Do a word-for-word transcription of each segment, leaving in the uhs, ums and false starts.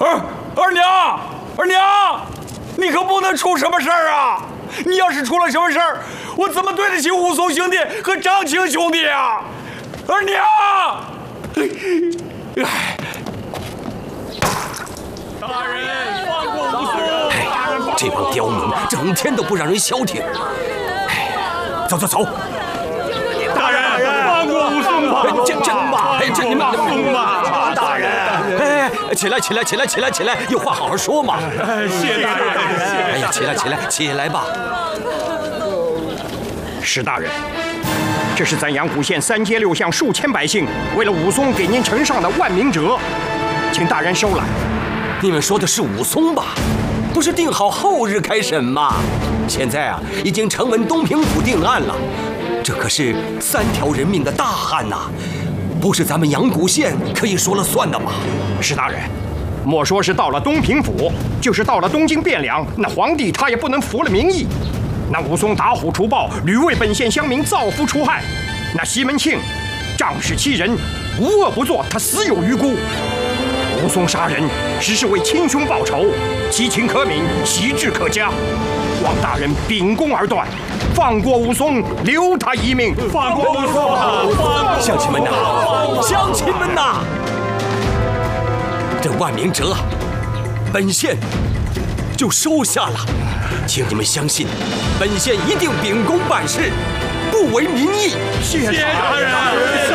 二二娘，二娘，你可不能出什么事儿啊！你要是出了什么事儿，我怎么对得起武松兄弟和张青兄弟啊？二娘，哎，大人放过武松！ 哎，这帮刁民整天都不让人消停。哎，走走走。 大人，放过武松吧！ 这这，哎，这你们松吧，大人！ 哎，起来，起来，起来，起来，起来，有话好好说嘛！ 谢大人！ 哎呀，起来，起来，起来吧！ 史大人，这是咱阳谷县三街六巷数千百姓为了武松给您呈上的万民折，请大人收来。 你们说的是武松吧？不是定好后日开审吗？现在啊，已经呈文东平府定案了。 这可是三条人命的大案呐，不是咱们阳谷县可以说了算的吗？ 史大人，莫说是到了东平府，就是到了东京汴梁，那皇帝他也不能服了民意。那武松打虎除豹，屡为本县乡民造福除害；那西门庆仗势欺人，无恶不作，他死有余辜。武松杀人，实是为亲兄报仇，其情可悯，其志可嘉。望大人秉公而断。 放过武松，留他一命。 放过武松！ 乡亲们呐，乡亲们呐，这万民折，本县就收下了。请你们相信，本县一定秉公办事，不违民意。 谢谢大人，谢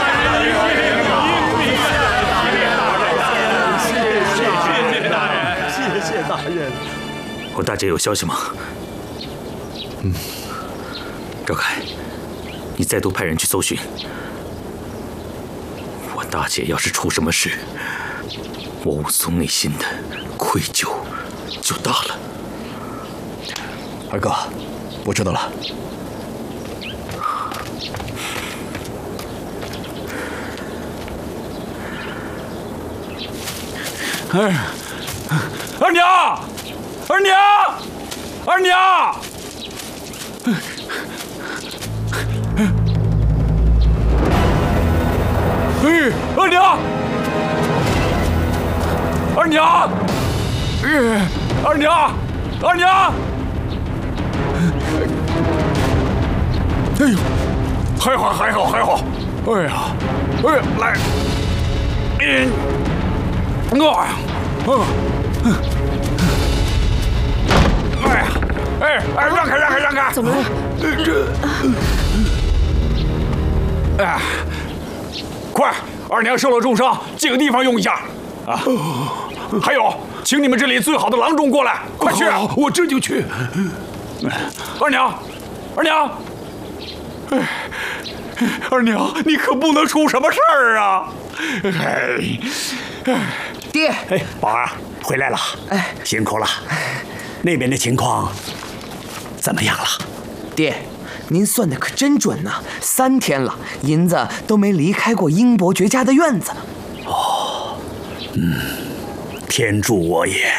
谢大人，谢谢大人。 我大姐有消息吗？嗯。 赵凯，你再度派人去搜寻。我大姐要是出什么事，我武松内心的愧疚就大了。 二哥，我知道了。 哎，二娘，二娘，二娘。 哎，二娘，二娘，哎，二娘，二娘，哎呦，还好，还好，还好，哎呀，哎呀，来，嗯，我呀，嗯，哎呀，哎哎，让开，让开，让开， 怎么了？ 这，哎。 快，二娘受了重伤，借个地方用一下啊！还有，请你们这里最好的郎中过来，快去！ 我这就去。 二娘，二娘，哎，二娘，你可不能出什么事儿啊！哎， 爹， 哎，宝儿回来了，哎，辛苦了。那边的情况怎么样了？ 爹。 您算的可真准呐！三天了，银子都没离开过英伯爵家的院子。 哦，嗯，天助我也！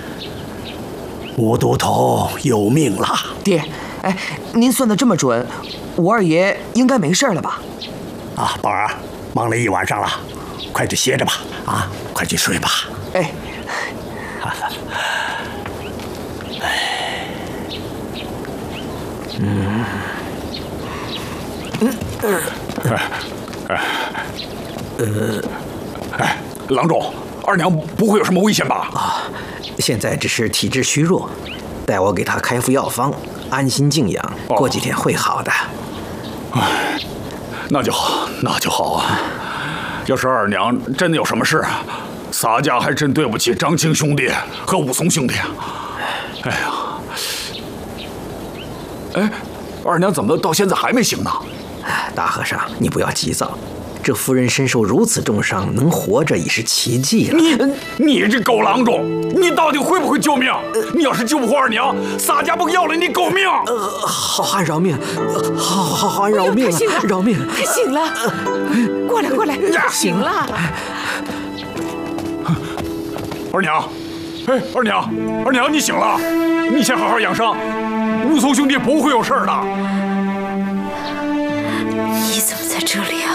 武都头有命了。 爹，哎，您算的这么准，武二爷应该没事了吧？ 啊，宝儿，忙了一晚上了，快去歇着吧。啊，快去睡吧。 哎， 嗯。 嗯，哎，哎，呃，哎，郎中，二娘不会有什么危险吧？ 啊，现在只是体质虚弱，待我给她开副药方，安心静养，过几天会好的。 哎，那就好，那就好啊。要是二娘真的有什么事，洒家还真对不起张青兄弟和武松兄弟啊。哎呀，哎，二娘怎么到现在还没醒呢？ 大和尚，你不要急躁，这夫人身受如此重伤，能活着已是奇迹了。 你你这狗郎中，你到底会不会救命？你要是救不活二娘，洒家不要了你狗命！ 呃，好汉饶命，好好汉饶命，饶命！ 他醒了，过来过来，醒了。 二娘，哎，二娘，二娘，你醒了，你先好好养伤，武松兄弟不会有事的。 你怎么在这里啊？